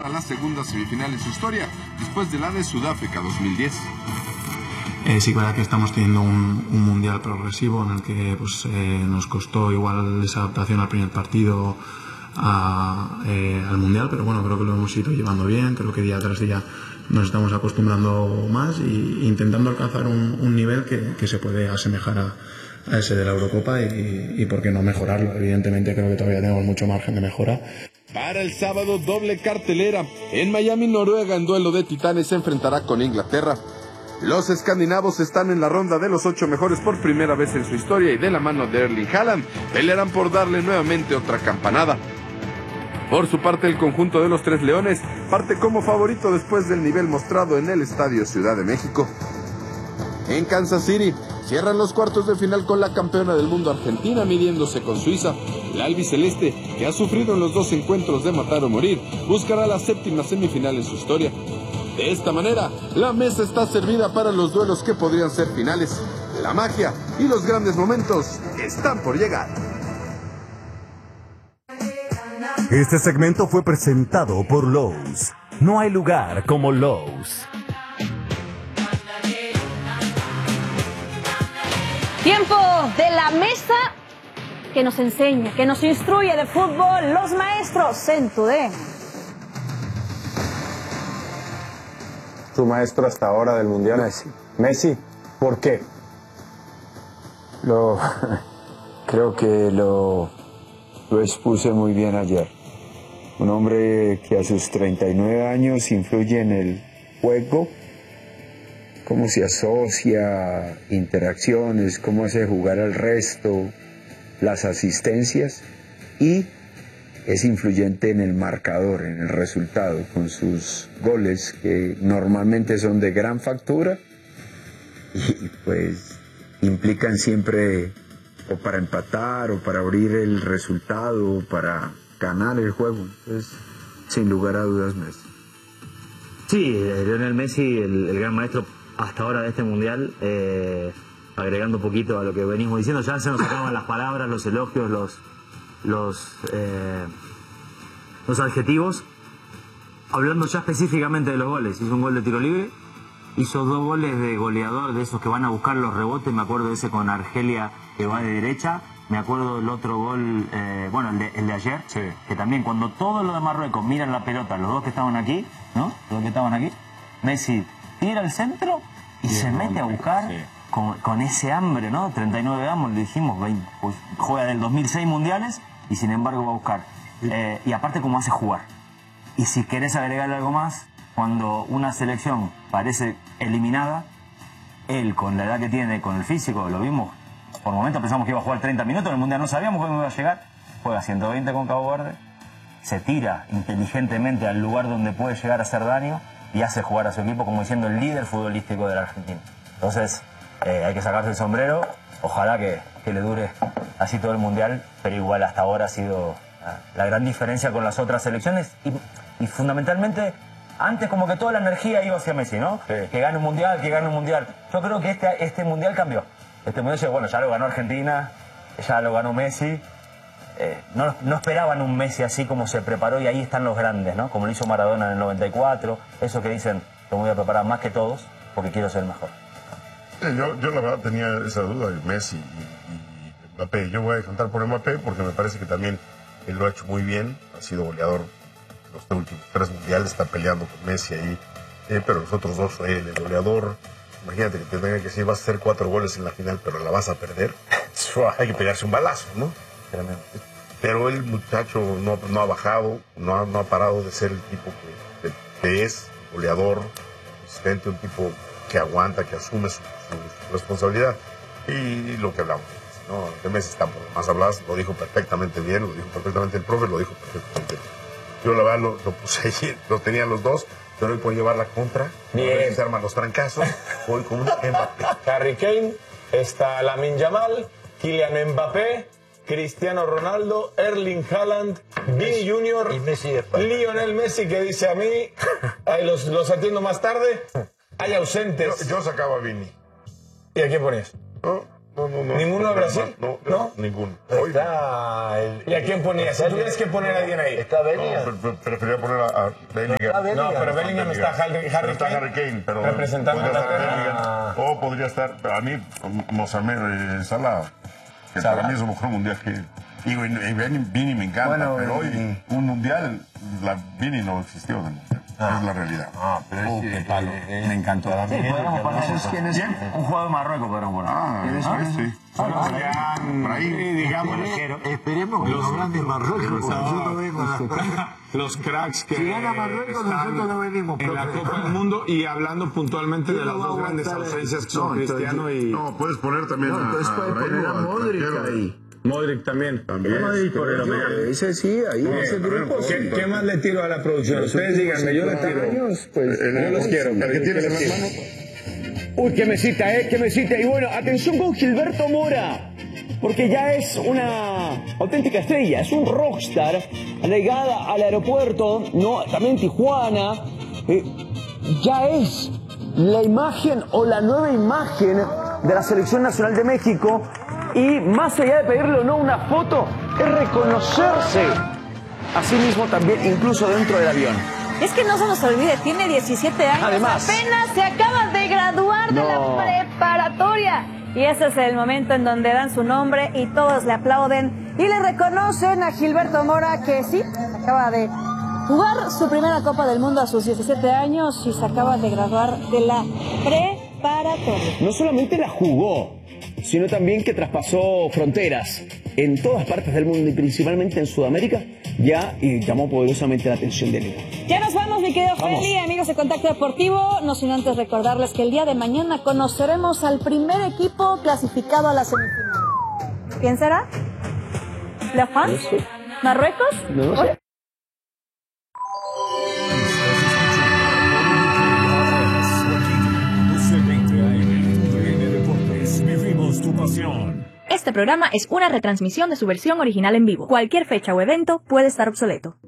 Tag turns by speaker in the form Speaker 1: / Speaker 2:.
Speaker 1: a la segunda semifinal en su historia, después de la de Sudáfrica 2010.
Speaker 2: Sí, verdad que estamos teniendo un mundial progresivo en el que pues, nos costó igual esa adaptación al primer partido al mundial, pero bueno, creo que lo hemos ido llevando bien. Creo que día tras día nos estamos acostumbrando más e intentando alcanzar un nivel que se puede asemejar a ese de la Eurocopa y por qué no mejorarlo. Evidentemente creo que todavía tenemos mucho margen de mejora.
Speaker 1: Para el sábado, doble cartelera. En Miami, Noruega, en duelo de titanes, se enfrentará con Inglaterra. Los escandinavos están en la ronda de los 8 mejores por primera vez en su historia y de la mano de Erling Haaland pelearán por darle nuevamente otra campanada. Por su parte, el conjunto de los Tres Leones parte como favorito después del nivel mostrado en el Estadio Ciudad de México. En Kansas City, cierran los cuartos de final con la campeona del mundo Argentina midiéndose con Suiza. La albiceleste, que ha sufrido en los 2 encuentros de matar o morir, buscará la 7ª semifinal en su historia. De esta manera, la mesa está servida para los duelos que podrían ser finales. La magia y los grandes momentos están por llegar.
Speaker 3: Este segmento fue presentado por Lowe's. No hay lugar como Lowe's.
Speaker 4: Tiempo de la mesa que nos enseña, que nos instruye de fútbol, los maestros en TUDN.
Speaker 5: ¿Tu maestro hasta ahora del Mundial?
Speaker 6: Messi.
Speaker 5: ¿Messi? ¿Por qué?
Speaker 6: Creo que lo expuse muy bien ayer. Un hombre que a sus 39 años influye en el juego, cómo se asocia, interacciones, cómo hace jugar al resto, las asistencias, y es influyente en el marcador, en el resultado, con sus goles que normalmente son de gran factura y pues implican siempre o para empatar o para abrir el resultado o para ganar el juego. Entonces, sin lugar a dudas, Messi.
Speaker 7: Sí, Lionel Messi, el gran maestro hasta ahora de este Mundial, agregando un poquito a lo que venimos diciendo, ya se nos acaban las palabras, los elogios, los adjetivos. Hablando ya específicamente de los goles, hizo un gol de tiro libre, hizo 2 goles de goleador, de esos que van a buscar los rebotes. Me acuerdo de ese con Argelia que va de derecha, me acuerdo del otro gol, el de ayer, sí, que también cuando todos los de Marruecos miran la pelota, los 2 que estaban aquí, ¿no? Los que estaban aquí, Messi tira al centro y se mete a buscar, sí, con ese hambre, ¿no? 39 años, le dijimos, pues, juega del 2006 mundiales y sin embargo va a buscar. Y aparte cómo hace jugar. Y si querés agregarle algo más, cuando una selección parece eliminada, él con la edad que tiene, con el físico, lo vimos, por momentos pensamos que iba a jugar 30 minutos, en el Mundial no sabíamos cómo iba a llegar, juega 120 con Cabo Verde, se tira inteligentemente al lugar donde puede llegar a hacer daño y hace jugar a su equipo como diciendo el líder futbolístico de la Argentina. Entonces, hay que sacarse el sombrero, ojalá que le dure así todo el Mundial, pero igual hasta ahora ha sido la gran diferencia con las otras selecciones y fundamentalmente antes como que toda la energía iba hacia Messi, ¿no? Sí. Que gane un Mundial, que gane un Mundial. Yo creo que este Mundial cambió. Este Mundial, bueno, ya lo ganó Argentina, ya lo ganó Messi. No esperaban un Messi así como se preparó y ahí están los grandes, ¿no? Como lo hizo Maradona en el 94, eso que dicen, lo voy a preparar más que todos porque quiero ser el mejor.
Speaker 8: Yo la verdad tenía esa duda de Messi y Mbappé. Yo voy a contar por Mbappé porque me parece que también él lo ha hecho muy bien, ha sido goleador los últimos 3 mundiales, está peleando con Messi ahí, pero los otros 2 fue el goleador. Imagínate que te tenga que decir, vas a hacer 4 goles en la final, pero la vas a perder. Hay que pegarse un balazo, ¿no? Pero el muchacho no ha bajado, no ha parado de ser el tipo que es, goleador, consistente, un tipo que aguanta, que asume su responsabilidad. Y lo que hablamos, ¿no? Que Messi está por más habladas, lo dijo perfectamente bien, lo dijo perfectamente el profe, lo dijo perfectamente bien. Yo la verdad lo puse ahí, lo tenían los dos, pero hoy por llevar la contra, bien, se arman los trancazos, hoy con un Mbappé.
Speaker 5: Harry Kane, está Lamine Yamal, Kylian Mbappé, Cristiano Ronaldo, Erling Haaland, Vini Junior,
Speaker 6: y Messi
Speaker 5: Lionel Messi, que dice a mí, los atiendo más tarde, hay ausentes.
Speaker 8: Yo sacaba a Vini.
Speaker 5: ¿Y a quién ponías?
Speaker 8: ¿No?
Speaker 5: ¿Ninguno de Brasil?
Speaker 8: No, ninguno.
Speaker 5: ¿Y a quién ponías? Si tuvieras que poner a alguien ahí.
Speaker 9: Está Bellingham.
Speaker 8: Preferiría poner a Bellingham.
Speaker 5: No, pero Bellingham está Harry
Speaker 8: Kane, pero
Speaker 5: representando
Speaker 8: podría
Speaker 5: a
Speaker 8: estar
Speaker 5: Inglaterra.
Speaker 8: Bellingham. O podría estar, a mí, Mohamed Salah, que para mí es un mejor mundial que... Digo, y Vini me encanta, pero hoy un mundial, Vini no existió en el mundial. Es la realidad.
Speaker 7: Pero qué palo.
Speaker 9: Me encantó.
Speaker 7: Sí, podemos poner quién es un jugador de Marruecos, pero bueno.
Speaker 8: Sí. Por ahí,
Speaker 5: digamos,
Speaker 9: Esperemos que los grandes Marruecos.
Speaker 5: los cracks que
Speaker 9: Si gana Marruecos, nosotros no venimos.
Speaker 5: en la Copa del Mundo, y hablando puntualmente de las dos grandes ausencias que son Cristiano y...
Speaker 8: No, puedes poner también
Speaker 9: Entonces puedes poner a Modric ahí.
Speaker 5: Modric también.
Speaker 9: Ese sí, ahí en ese grupo.
Speaker 5: ¿Qué más le tiro a la producción? Ustedes díganme, yo le tiro. Yo los quiero.
Speaker 8: El que tienes en las manos.
Speaker 10: Uy, qué mesita, qué mesita. Y bueno, atención con Gilberto Mora, porque ya es una auténtica estrella, es un rockstar, llegada al aeropuerto, no, también Tijuana, ya es la imagen o la nueva imagen de la Selección Nacional de México, y más allá de pedirle o no una foto, es reconocerse a sí mismo también, incluso dentro del avión.
Speaker 4: Es que no se nos olvide, tiene 17 años.
Speaker 10: Además,
Speaker 4: apenas se acaba de graduar de la preparatoria. Y ese es el momento en donde dan su nombre y todos le aplauden y le reconocen a Gilberto Mora, que sí, acaba de jugar su primera Copa del Mundo a sus 17 años y se acaba de graduar de la preparatoria.
Speaker 10: No solamente la jugó, sino también que traspasó fronteras en todas partes del mundo y principalmente en Sudamérica, ya y llamó poderosamente la atención del equipo.
Speaker 4: Ya nos vamos, mi querido Feli, amigos de Contacto Deportivo, no sin antes recordarles que el día de mañana conoceremos al primer equipo clasificado a la semifinal. ¿Quién será? ¿La FAN?
Speaker 10: No sé.
Speaker 4: ¿Marruecos?
Speaker 10: No sé.
Speaker 3: Vivimos tu pasión.
Speaker 11: Este programa es una retransmisión de su versión original en vivo. Cualquier fecha o evento puede estar obsoleto.